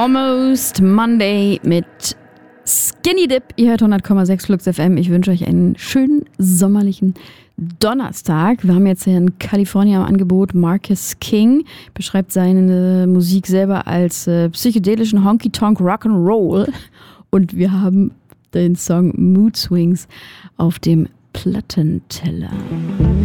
Almost Monday mit Skinny Dip. Ihr hört 100,6 Flux FM. Ich wünsche euch einen schönen sommerlichen Donnerstag. Wir haben jetzt hier in Kalifornien am Angebot Marcus King. Beschreibt seine Musik selber als psychedelischen Honky-Tonk Rock'n'Roll. Und wir haben den Song Mood Swings auf dem Plattenteller.